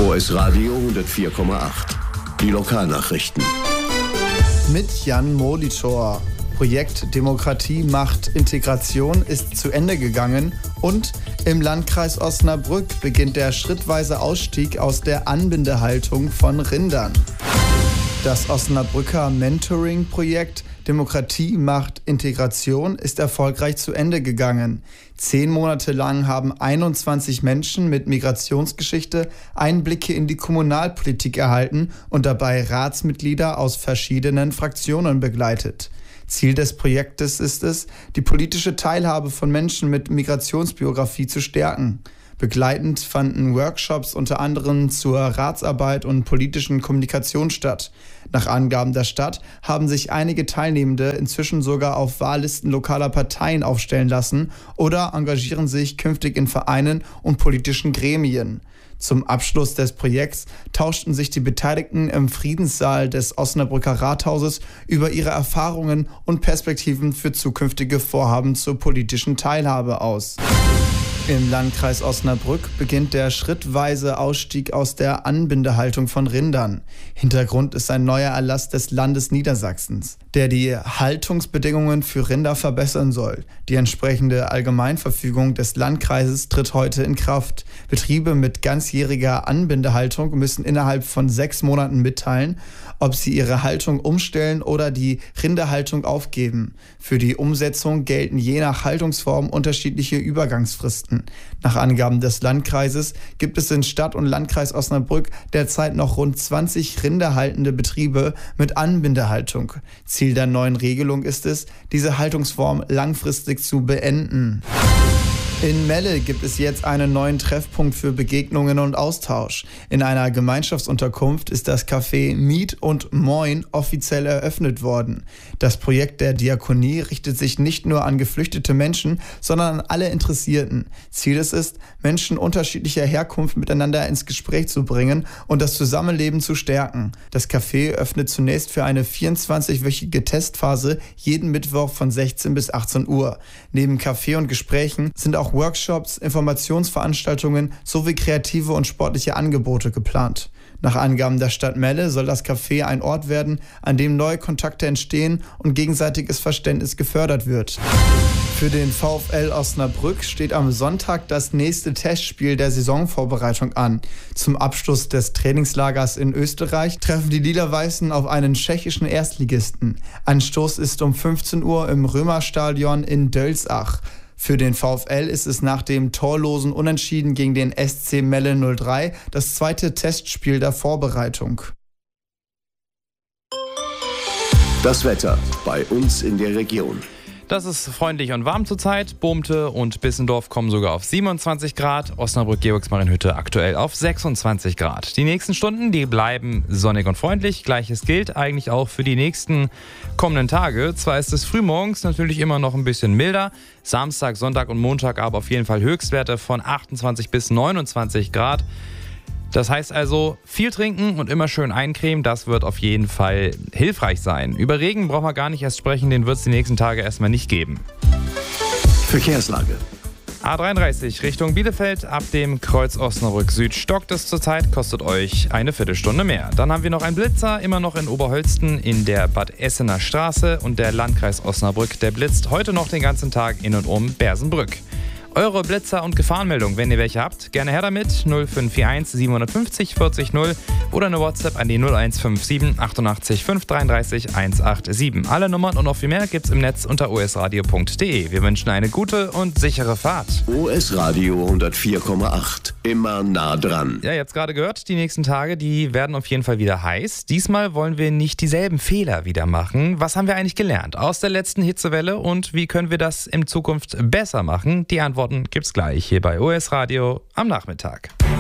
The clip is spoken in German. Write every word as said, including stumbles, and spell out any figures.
O S Radio hundertvier Komma acht. Die Lokalnachrichten. Mit Jan Molitor. Projekt Demokratie macht Integration ist zu Ende gegangen und im Landkreis Osnabrück beginnt der schrittweise Ausstieg aus der Anbindehaltung von Rindern. Das Osnabrücker Mentoring-Projekt Demokratie macht Integration ist erfolgreich zu Ende gegangen. Zehn Monate lang haben einundzwanzig Menschen mit Migrationsgeschichte Einblicke in die Kommunalpolitik erhalten und dabei Ratsmitglieder aus verschiedenen Fraktionen begleitet. Ziel des Projektes ist es, die politische Teilhabe von Menschen mit Migrationsbiografie zu stärken. Begleitend fanden Workshops unter anderem zur Ratsarbeit und politischen Kommunikation statt. Nach Angaben der Stadt haben sich einige Teilnehmende inzwischen sogar auf Wahllisten lokaler Parteien aufstellen lassen oder engagieren sich künftig in Vereinen und politischen Gremien. Zum Abschluss des Projekts tauschten sich die Beteiligten im Friedenssaal des Osnabrücker Rathauses über ihre Erfahrungen und Perspektiven für zukünftige Vorhaben zur politischen Teilhabe aus. Im Landkreis Osnabrück beginnt der schrittweise Ausstieg aus der Anbindehaltung von Rindern. Hintergrund ist ein neuer Erlass des Landes Niedersachsens, der die Haltungsbedingungen für Rinder verbessern soll. Die entsprechende Allgemeinverfügung des Landkreises tritt heute in Kraft. Betriebe mit ganzjähriger Anbindehaltung müssen innerhalb von sechs Monaten mitteilen, ob sie ihre Haltung umstellen oder die Rinderhaltung aufgeben. Für die Umsetzung gelten je nach Haltungsform unterschiedliche Übergangsfristen. Nach Angaben des Landkreises gibt es in Stadt und Landkreis Osnabrück derzeit noch rund zwanzig rinderhaltende Betriebe mit Anbindehaltung. Ziel der neuen Regelung ist es, diese Haltungsform langfristig zu beenden. In Melle gibt es jetzt einen neuen Treffpunkt für Begegnungen und Austausch. In einer Gemeinschaftsunterkunft ist das Café Miet und Moin offiziell eröffnet worden. Das Projekt der Diakonie richtet sich nicht nur an geflüchtete Menschen, sondern an alle Interessierten. Ziel ist es, Menschen unterschiedlicher Herkunft miteinander ins Gespräch zu bringen und das Zusammenleben zu stärken. Das Café öffnet zunächst für eine vierundzwanzigwöchige Testphase jeden Mittwoch von sechzehn bis achtzehn Uhr. Neben Kaffee und Gesprächen sind auch Workshops, Informationsveranstaltungen sowie kreative und sportliche Angebote geplant. Nach Angaben der Stadt Melle soll das Café ein Ort werden, an dem neue Kontakte entstehen und gegenseitiges Verständnis gefördert wird. Für den VfL Osnabrück steht am Sonntag das nächste Testspiel der Saisonvorbereitung an. Zum Abschluss des Trainingslagers in Österreich treffen die Lila-Weißen auf einen tschechischen Erstligisten. Anstoß ist um fünfzehn Uhr im Römerstadion in Dölsach. Für den VfL ist es nach dem torlosen Unentschieden gegen den S C Melle null drei das zweite Testspiel der Vorbereitung. Das Wetter bei uns in der Region. Das ist freundlich und warm zurzeit. Bohmte und Bissendorf kommen sogar auf siebenundzwanzig Grad. Osnabrück-Georgsmarienhütte aktuell auf sechsundzwanzig Grad. Die nächsten Stunden, die bleiben sonnig und freundlich. Gleiches gilt eigentlich auch für die nächsten kommenden Tage. Zwar ist es frühmorgens natürlich immer noch ein bisschen milder. Samstag, Sonntag und Montag aber auf jeden Fall Höchstwerte von achtundzwanzig bis neunundzwanzig Grad. Das heißt also, viel trinken und immer schön eincremen, das wird auf jeden Fall hilfreich sein. Über Regen brauchen wir gar nicht erst sprechen, den wird es die nächsten Tage erstmal nicht geben. Verkehrslage. A dreiunddreißig Richtung Bielefeld, ab dem Kreuz Osnabrück Süd stockt es zurzeit, kostet euch eine Viertelstunde mehr. Dann haben wir noch einen Blitzer, immer noch in Oberholsten in der Bad Essener Straße und der Landkreis Osnabrück, der blitzt heute noch den ganzen Tag in und um Bersenbrück. Eure Blitzer- und Gefahrenmeldung, wenn ihr welche habt, gerne her damit. null fünf vier eins sieben fünf null vierzig null oder eine WhatsApp an die null eins fünf sieben achtundachtzig fünf dreiunddreißig hundertsiebenundachtzig. Alle Nummern und noch viel mehr gibt's im Netz unter o s radio punkt d e. Wir wünschen eine gute und sichere Fahrt. O S Radio hundertvier Komma acht. Immer nah dran. Ja, ihr habt's gerade gehört, die nächsten Tage, die werden auf jeden Fall wieder heiß. Diesmal wollen wir nicht dieselben Fehler wieder machen. Was haben wir eigentlich gelernt aus der letzten Hitzewelle und wie können wir das in Zukunft besser machen? Die Antworten gibt's gleich hier bei O S Radio am Nachmittag.